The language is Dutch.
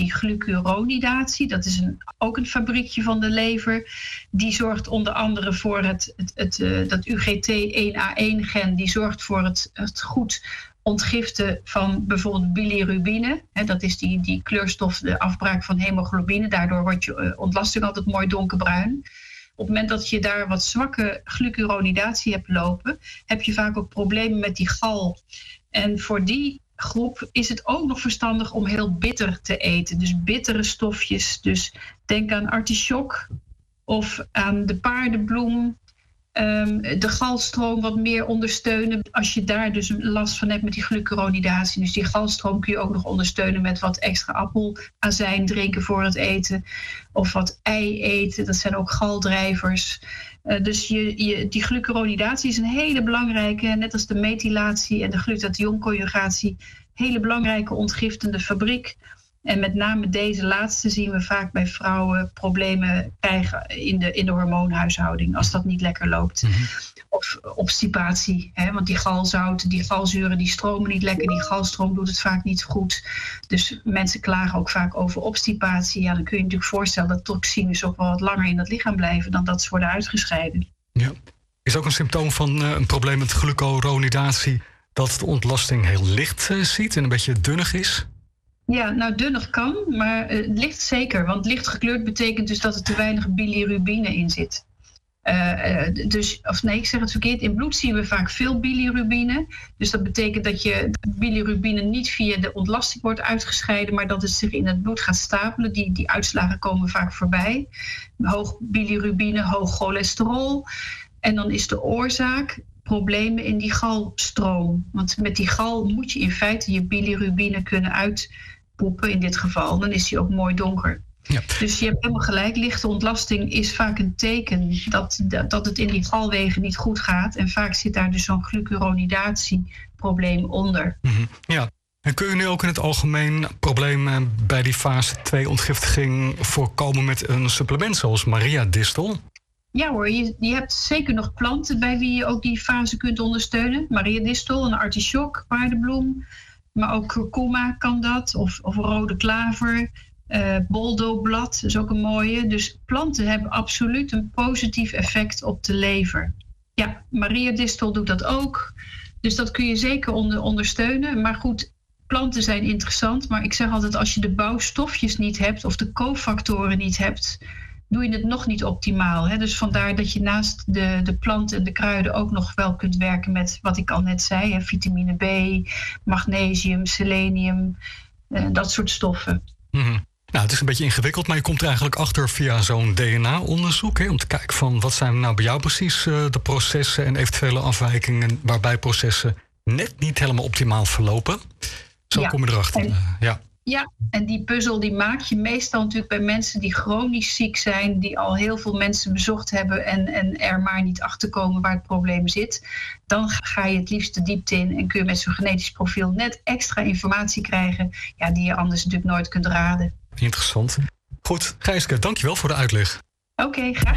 die glucuronidatie. Dat is ook een fabriekje van de lever. Die zorgt onder andere voor dat UGT1A1-gen. Die zorgt voor het goed ontgiften van bijvoorbeeld bilirubine. Dat is die kleurstof, de afbraak van hemoglobine. Daardoor wordt je ontlasting altijd mooi donkerbruin. Op het moment dat je daar wat zwakke glucuronidatie hebt lopen, heb je vaak ook problemen met die gal. En voor die groep is het ook nog verstandig om heel bitter te eten. Dus bittere stofjes. Dus denk aan artichok of aan de paardenbloem. De galstroom wat meer ondersteunen. Als je daar dus last van hebt met die glucuronidatie. Dus die galstroom kun je ook nog ondersteunen met wat extra appelazijn drinken voor het eten. Of wat ei eten. Dat zijn ook galdrijvers. Dus die glucuronidatie is een hele belangrijke, net als de methylatie en de glutathionconjugatie, hele belangrijke ontgiftende fabriek. En met name deze laatste zien we vaak bij vrouwen problemen krijgen in de hormoonhuishouding, als dat niet lekker loopt. Mm-hmm. Of obstipatie, want die galzouten, die galzuren, die stromen niet lekker. Die galstroom doet het vaak niet goed. Dus mensen klagen ook vaak over obstipatie. Ja, dan kun je natuurlijk voorstellen dat toxines ook wel wat langer in het lichaam blijven dan dat ze worden uitgescheiden. Ja. Is ook een symptoom van een probleem met glucuronidatie dat de ontlasting heel licht ziet en een beetje dunnig is? Ja, nou dunnig kan, maar licht zeker. Want licht gekleurd betekent dus dat er te weinig bilirubine in zit. Ik zeg het verkeerd. In bloed zien we vaak veel bilirubine. Dus dat betekent dat je bilirubine niet via de ontlasting wordt uitgescheiden, maar dat het zich in het bloed gaat stapelen. Die uitslagen komen vaak voorbij. Hoog bilirubine, hoog cholesterol. En dan is de oorzaak problemen in die galstroom. Want met die gal moet je in feite je bilirubine kunnen uitpoepen in dit geval. Dan is die ook mooi donker. Ja. Dus je hebt helemaal gelijk. Lichte ontlasting is vaak een teken dat het in die galwegen niet goed gaat. En vaak zit daar dus zo'n glucuronidatieprobleem onder. Mm-hmm. Ja. En kun je nu ook in het algemeen problemen bij die fase 2 ontgiftiging voorkomen met een supplement zoals Maria Distel? Ja hoor, je hebt zeker nog planten bij wie je ook die fase kunt ondersteunen. Maria Distel, een artichok, paardenbloem. Maar ook kurkuma kan dat. Of rode klaver. Boldoblad is ook een mooie. Dus planten hebben absoluut een positief effect op de lever. Ja, Maria Distel doet dat ook. Dus dat kun je zeker ondersteunen. Maar goed, planten zijn interessant. Maar ik zeg altijd, als je de bouwstofjes niet hebt of de cofactoren niet hebt, doe je het nog niet optimaal. Hè? Dus vandaar dat je naast de planten en de kruiden ook nog wel kunt werken met wat ik al net zei. Hè? Vitamine B, magnesium, selenium, dat soort stoffen. Mm-hmm. Nou, het is een beetje ingewikkeld, maar je komt er eigenlijk achter via zo'n DNA-onderzoek. Om te kijken van wat zijn nou bij jou precies de processen en eventuele afwijkingen waarbij processen net niet helemaal optimaal verlopen. Zo kom je erachter. Ja, en die puzzel die maak je meestal natuurlijk bij mensen die chronisch ziek zijn, die al heel veel mensen bezocht hebben en er maar niet achter komen waar het probleem zit. Dan ga je het liefst de diepte in en kun je met zo'n genetisch profiel net extra informatie krijgen, die je anders natuurlijk nooit kunt raden. Interessant. Goed, Gijske, dankjewel voor de uitleg. Oké, graag.